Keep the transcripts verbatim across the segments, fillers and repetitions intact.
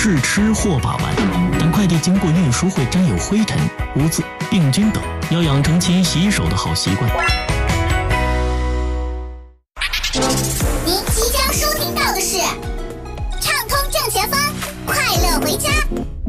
试吃或把玩。但快递经过运输会沾有灰尘、污渍、病菌等，要养成勤洗手的好习惯。 您即将收听到的是畅通正前方，快乐回家。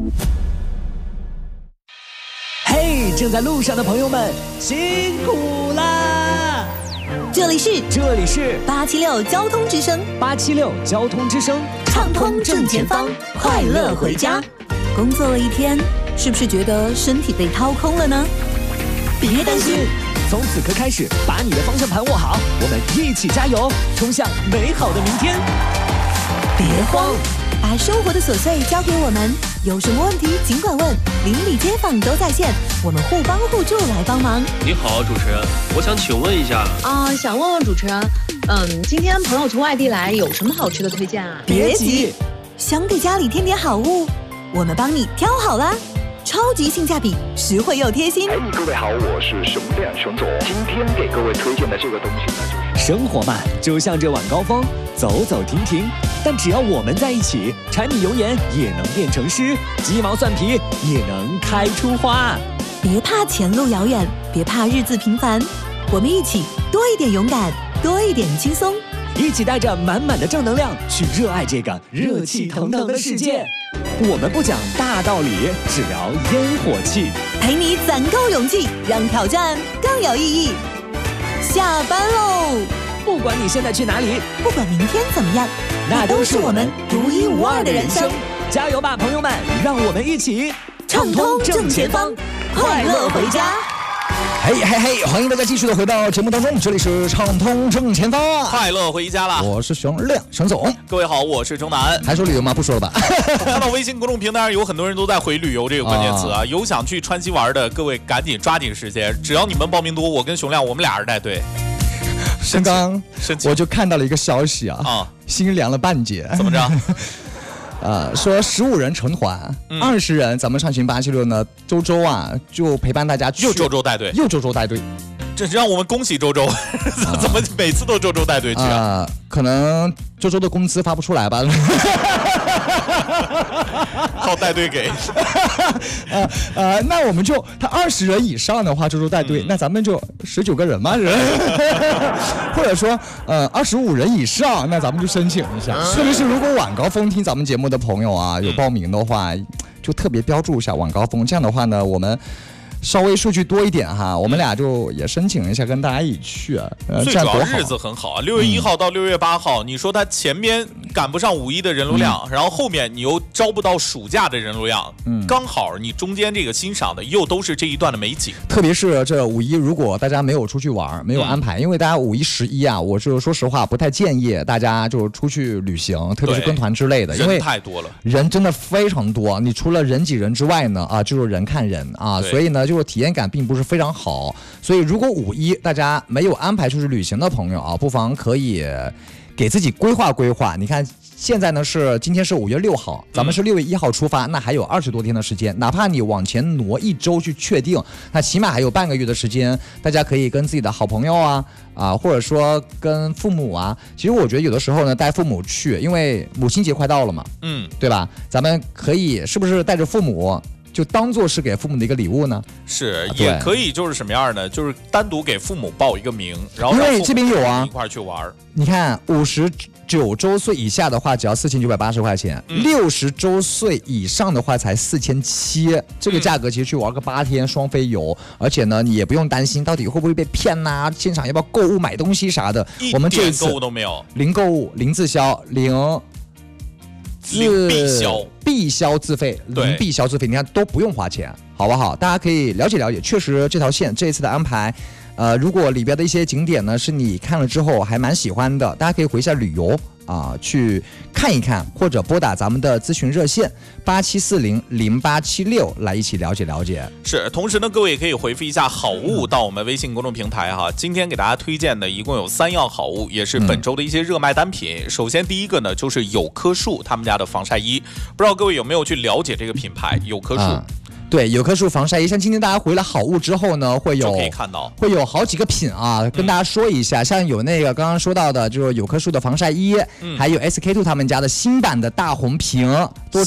嘿，正在路上的朋友们，辛苦啦！ 这里是这里是八七六交通之声， 八七六交通之声， 畅通正前方，快乐回家。工作了一天，是不是觉得身体被掏空了呢？别担心， 从此刻开始，把你的方向盘握好，我们一起加油，冲向美好的明天。 别慌，把生活的琐碎交给我们，有什么问题尽管问，邻里街坊都在线，我们互帮互助来帮忙。 你好，主持人，我想请问一下啊、呃，想问问主持人，嗯，今天朋友从外地来，有什么好吃的推荐啊？ 别急，想给家里添点好物，我们帮你挑好啦。超级性价比，实惠又贴心。 哎，各位好，我是熊亮熊总。今天给各位推荐的这个东西呢，就是生活嘛，就像这晚高峰，走走停停。但只要我们在一起，柴米油盐也能变成诗，鸡毛蒜皮也能开出花。 别怕前路遥远，别怕日子平凡，我们一起多一点勇敢，多一点轻松， 一起带着满满的正能量去热爱这个热气腾腾的世界。我们不讲大道理，只聊烟火气， 陪你攒够勇气，让挑战更有意义。下班喽！ 不管你现在去哪里， 不管明天怎么样， 那都是我们独一无二的人生。加油吧，朋友们！让我们一起畅通正前方，快乐回家。 嘿嘿嘿，欢迎大家继续的回到节目当中，这里是畅通正前方， 快乐回家啦！ 我是熊亮熊总， 各位好，我是钟南。 还说旅游吗？不说了吧。 看到微信公众平台上有很多人都在回旅游这个关键词啊，有想去川西玩的，各位赶紧抓紧时间，只要你们报名多，我跟熊亮我们俩人带队。 刚刚我就看到了一个消息啊，啊心凉了半截。 怎么着？ 呃，说十五人成团，二十、嗯、人，咱们畅行八七六呢，周周啊就陪伴大家去， 又周周带队， 又周周带队， 这让我们恭喜周周，怎么每次都周周带队去啊？ 呃、可能周周的工资发不出来吧。 靠带队给。 呃呃，那我们就他二十人以上的话，周周带队，嗯、那咱们就十九个人嘛，人，或者说呃二十五人以上，那咱们就申请一下。特别是如果晚高峰听咱们节目的朋友啊，有报名的话，嗯、就特别标注一下晚高峰，这样的话呢，我们稍微数据多一点哈，我们俩就也申请一下，跟大家一起去。 呃、最主要日子很好啊，六月一号到六月八号，嗯、你说他前边赶不上五一的人流量，嗯、然后后面你又招不到暑假的人流量，嗯，刚好你中间这个欣赏的又都是这一段的美景。 特别是这五一，如果大家没有出去玩，没有安排，嗯、因为大家五一、十一啊，我是说实话不太建议大家就出去旅行，特别是跟团之类的，因为人太多了， 人真的非常多。你除了人挤人之外呢，啊，就是人看人啊，所以呢，就是体验感并不是非常好。所以如果五一大家没有安排出去旅行的朋友啊，不妨可以给自己规划规划。你看现在呢是今天是五月六号，咱们是六月一号出发，嗯、那还有二十多天的时间，哪怕你往前挪一周去确定，那起码还有半个月的时间，大家可以跟自己的好朋友啊啊，或者说跟父母啊，其实我觉得有的时候呢带父母去，因为母亲节快到了嘛，嗯，对吧？咱们可以是不是带着父母？就当做是给父母的一个礼物呢？ 是，也可以就是什么样呢？就是单独给父母报一个名，然后因为这边有啊， 一块去玩。 你看，五十九周岁以下的话，只要四千九百八十块钱；六十、嗯、周岁以上的话才四千七。这个价格其实去玩个八天双飞游，而且呢，你也不用担心到底会不会被骗呐、啊，现场要不要购物买东西啥的。我们这一次购物都没有， 零购物、零自销、零。 零必销， 必销自费，零必销自费，你看都不用花钱，好不好？大家可以了解了解，确实这条线这一次的安排，呃，如果里边的一些景点呢是你看了之后还蛮喜欢的，大家可以回一下旅游啊、呃，去看一看，或者拨打咱们的咨询热线八七四零零八七六来一起了解了解。 是，同时呢，各位也可以回复一下好物到我们微信公众平台哈。今天给大家推荐的一共有三样好物，也是本周的一些热卖单品。嗯、首先第一个呢就是有棵树他们家的防晒衣，不知道各位有没有去了解这个品牌有棵树？嗯对，有棵树防晒衣，像今天大家回了好物之后呢，会有可以看到会有好几个品啊，跟大家说一下，嗯、像有那个刚刚说到的，就是有棵树的防晒衣，嗯、还有 S K two 他们家的新版的大红瓶，都